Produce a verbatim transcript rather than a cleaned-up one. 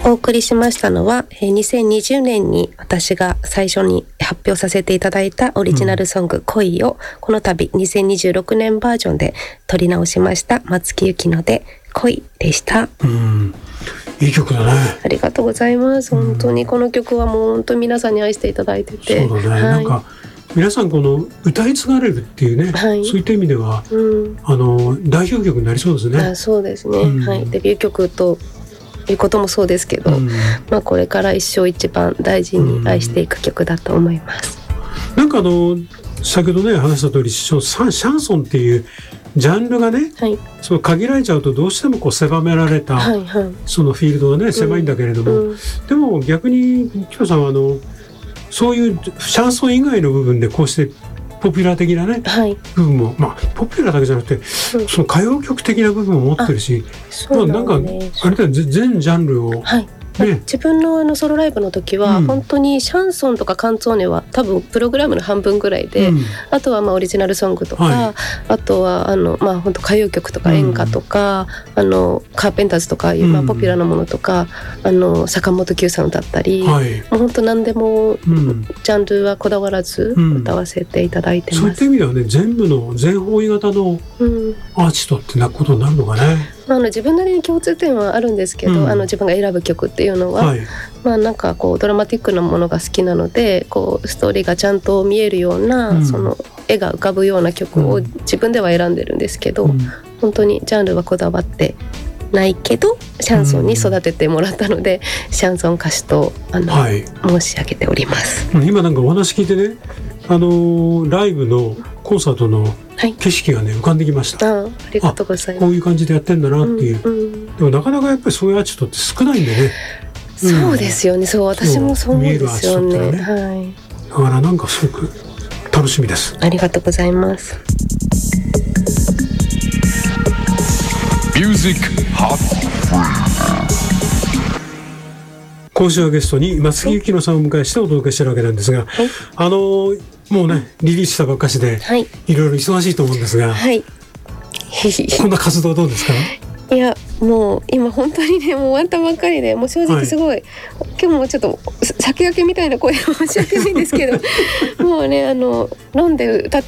お送りしましたのは、えー、にせんにじゅうねんに私が最初に発表させていただいたオリジナルソング、うん、恋をこの度にせんにじゅうろくねんバージョンで撮り直しました松木由紀乃で恋でした。 うん、いい曲だね。 ありがとうございます。本当にこの曲はもう本当に皆さんに愛していただいてて、 そうだね、はい、なんか皆さんこの歌い継がれるっていうね、はい、そういった意味では、うん、あの代表曲になりそうですね。 あ、そうですね、うん、はい、デビュー曲ということもそうですけど、うん、まあ、これから一生一番大事に愛していく曲だと思います。 うん、なんかあの先ほどね話した通りシャンソンっていうジャンルがね、はい、その限られちゃうとどうしてもこう狭められた、はいはい、そのフィールドがね狭いんだけれども、うんうん、でも逆に紀乃さんはあのそういうシャンソン以外の部分でこうしてポピュラー的なね、はい、部分も、まあポピュラーだけじゃなくて、うん、その歌謡曲的な部分も持ってるし、まあ、なんかあれだよ、全ジャンルを、はいね、 自分 の, あのソロライブの時は、うん、本当にシャンソンとかカンツォーネは多分プログラムの半分ぐらいで、うん、あとはまあオリジナルソングとか、はい、あとはあの、まあ、本当歌謡曲とか演歌とか、うん、あのカーペンターズとかいう、まあ、ポピュラーなものとか、うん、あの坂本九さんだったり、はい、もう本当何でも、うん、ジャンルはこだわらず歌わせていただいてます。 そういった意味ではね、全部の全方位型のアーティストってなことになるのかね。 まあ、あの自分なりに共通点はあるんですけど、うん、あの自分が選ぶ曲っていうのは、はい、まあ、なんかこうドラマティックなものが好きなので、こうストーリーがちゃんと見えるような、うん、その絵が浮かぶような曲を自分では選んでるんですけど、うん、本当にジャンルはこだわってないけどシャンソンに育ててもらったので、うん、シャンソン歌手とあの、はい、申し上げております。 今なんかお話聞いてね、あのー、ライブのコンサートの景色がね、浮かんできました。 ああ、ありがとうございます。 こういう感じでやってんだなっていう、うんうん、でもなかなかやっぱりそういうアーティストって少ないんでね。 そうですよね、そう、私もそう思うんですよね。ね、はい、 だからなんかすごく楽しみです。 ありがとうございます。 ミュージックハッ今週はゲストに松木由紀乃さんをお迎えしてお届けしてるわけなんですが、はい、あのー、もうねリリースしたばっかしで、はい、いろいろ忙しいと思うんですが、はい、こんな活動どうですか？ いや、もう今本当にね、もう終わったばっかりで、もう正直すごい、はい、今日もちょっと先駆けみたいな声は申し訳ないんですけどもうね、あの飲んで歌って